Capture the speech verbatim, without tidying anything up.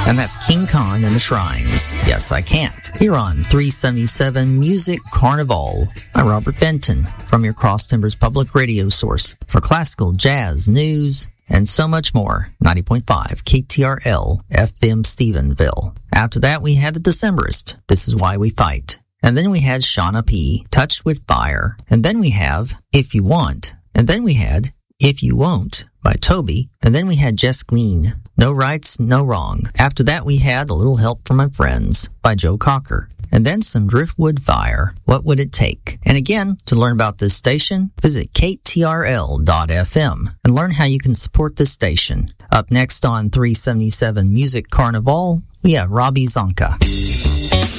And that's King Khan and the Shrines. Yes, I Can't. Here on three seventy-seven Music Carnival. I'm Robert Benton from your Cross Timbers Public Radio source for classical, jazz, news, and so much more. ninety point five K T R L F M Stephenville. After that, we had The Decemberist. This Is Why We Fight. And then we had Shauna P. Touched with Fire. And then we have If You Want. And then we had If You Won't by Toby. And then we had Jess Glean. No Rights, No Wrong. After that, we had A Little Help from My Friends by Joe Cocker. And then some Driftwood Fire, What Would It Take? And again, to learn about this station, visit K T R L dot F M and learn how you can support this station. Up next on three seventy-seven Music Carnival, we have Robbie Zonka.